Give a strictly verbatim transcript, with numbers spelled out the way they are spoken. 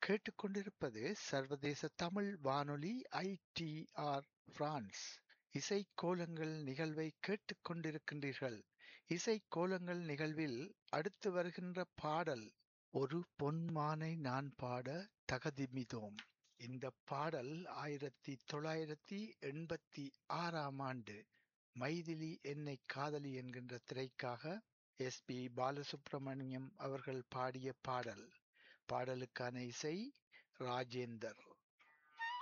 கேட்டுக்கொண்டிருப்பது சர்வதேச தமிழ் வானொலி ஐ டி ஆர் பிரான்ஸ். இசைக்கோலங்கள் நிகழ்வை கேட்டுக் கொண்டிருக்கின்றீர்கள். இசைக்கோலங்கள் நிகழ்வில் அடுத்து வருகின்ற பாடல் ஒரு பொன்மானை நான் பாட தகதிமிதோம். இந்த பாடல் ஆயிரத்தி தொள்ளாயிரத்தி எண்பத்தி ஆறாம் ஆண்டு மைதிலி என்னை காதலி என்கின்ற திரைக்காக எஸ் பி பாலசுப்ரமணியம் அவர்கள் பாடிய பாடல். பாடலுக்கான இசை ராஜேந்தர்.